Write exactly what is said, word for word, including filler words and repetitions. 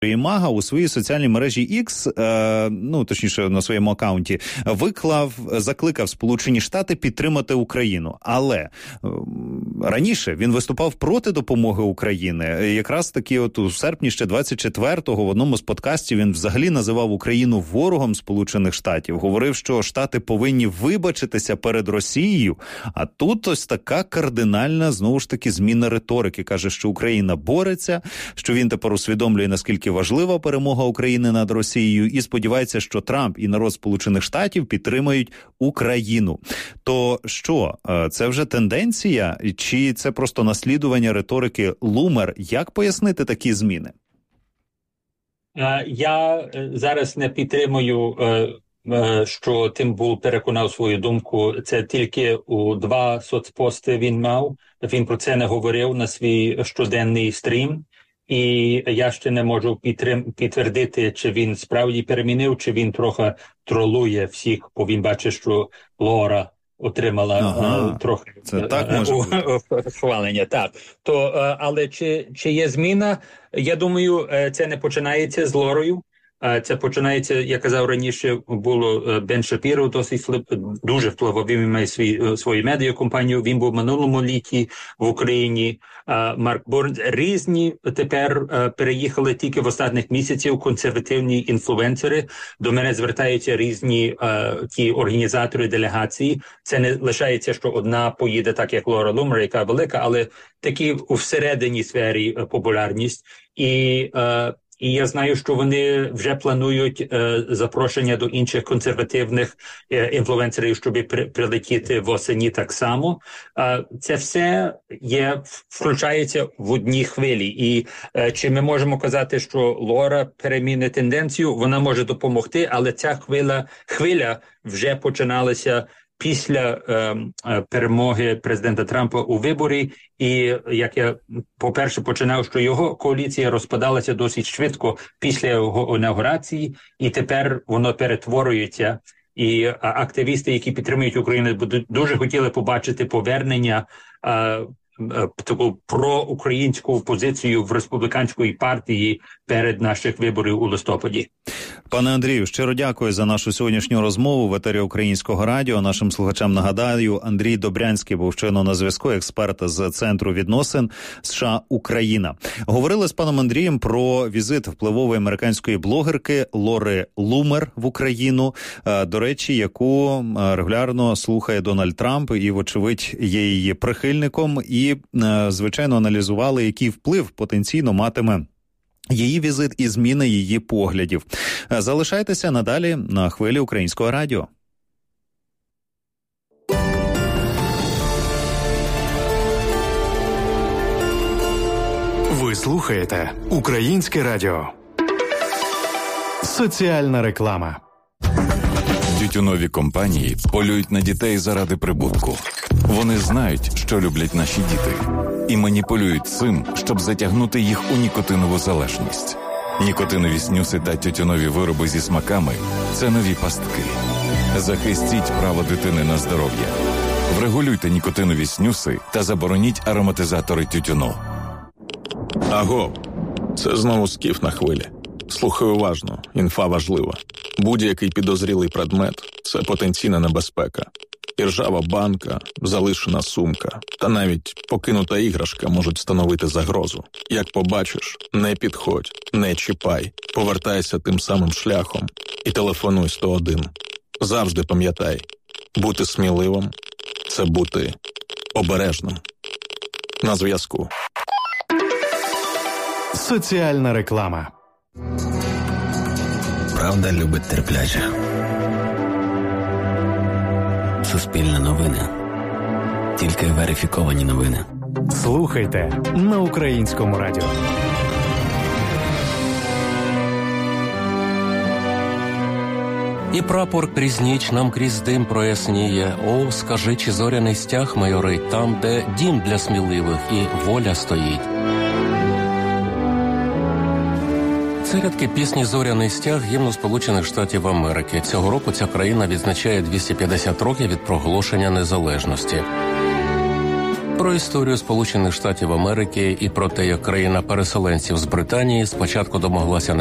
Мага у своїй соціальній мережі X, е, ну, точніше, на своєму акаунті, виклав, закликав Сполучені Штати підтримати Україну. Але е, раніше він виступав проти допомоги Україні. Якраз таки от у серпні ще двадцять четвертого в одному з подкастів він взагалі називав Україну ворогом Сполучених Штатів. Говорив, що Штати повинні вибачитися перед Росією. А тут ось така кардинальна, знову ж таки, зміна риторики. Каже, що Україна бореться, що він тепер усвідомлює, наскільки важлива перемога України над Росією, і сподівається, що Трамп і народ Сполучених Штатів підтримають Україну. То що, це вже тенденція, чи це просто наслідування риторики Лумер? Як пояснити такі зміни? Я зараз не підтримую, що Тим Булл переконав свою думку. Це тільки у два соцпости він мав. Він про це не говорив на свій щоденний стрім. І я ще не можу підтрим... підтвердити, чи він справді перемінив, чи він трохи тролує всіх, бо він бачить, що Лора отримала ага, uh, трохи це так може uh, хвалення. Так. То, uh, але чи, чи є зміна? Я думаю, це не починається з Лорою. Це починається, я казав раніше, було Бен Шапіро, досить дуже впливовий, він має свій, свою медіакомпанію, він був в минулому літі в Україні, Марк Бурнс. Різні тепер переїхали тільки в останніх місяців консервативні інфлюенсери. До мене звертаються різні ті організатори делегації. Це не лишається, що одна поїде так, як Лора Лумер, яка велика, але такі у всередині сфері популярність. І І я знаю, що вони вже планують е, запрошення до інших консервативних е, інфлюенсерів, щоб при, прилетіти восені так само. Е, це все є, включається в одній хвилі. І е, чи ми можемо казати, що Лора перемінить тенденцію? Вона може допомогти, але ця хвиля, хвиля вже починалася після е, перемоги президента Трампа у виборі, і як я, по-перше, починав, що його коаліція розпадалася досить швидко після його інаугурації, і тепер воно перетворюється. І а, активісти, які підтримують Україну, дуже хотіли побачити повернення е, таку проукраїнську позицію в республіканської партії перед наших виборів у листопаді. Пане Андрію, щиро дякую за нашу сьогоднішню розмову в етері Українського радіо. Нашим слухачам нагадаю, Андрій Добрянський був щойно на зв'язку, експерт з Центру відносин США-Україна. Говорили з паном Андрієм про візит впливової американської блогерки Лори Лумер в Україну, до речі, яку регулярно слухає Дональд Трамп і, вочевидь, є її прихильником. І, звичайно, аналізували, який вплив потенційно матиме її візит і зміни її поглядів. Залишайтеся надалі на хвилі Українського радіо. Ви слухаєте Українське радіо. Соціальна реклама. Тютюнові компанії полюють на дітей заради прибутку. Вони знають, що люблять наші діти, і маніпулюють цим, щоб затягнути їх у нікотинову залежність. Нікотинові снюси та тютюнові вироби зі смаками – це нові пастки. Захистіть право дитини на здоров'я. Врегулюйте нікотинові снюси та забороніть ароматизатори тютюну. Аго, це знову Скіф на хвилі. Слухай уважно, інфа важлива. Будь-який підозрілий предмет – це потенційна небезпека. Іржава банка, залишена сумка та навіть покинута іграшка можуть становити загрозу. Як побачиш, не підходь, не чіпай, повертайся тим самим шляхом і телефонуй сто один. Завжди пам'ятай, бути сміливим – це бути обережним. На зв'язку. Соціальна реклама. Правда любить терпляче. Суспільне новини. Тільки верифіковані новини. Слухайте на Українському радіо. І прапор крізь ніч нам крізь дим проясніє. О, скажи, чи зоряний стяг майорить там, де дім для сміливих і воля стоїть. Це рядки пісні «Зоряний стяг» гімну Сполучених Штатів Америки. Цього року ця країна відзначає двісті п'ятдесят років від проголошення незалежності. Про історію Сполучених Штатів Америки і про те, як країна переселенців з Британії спочатку домоглася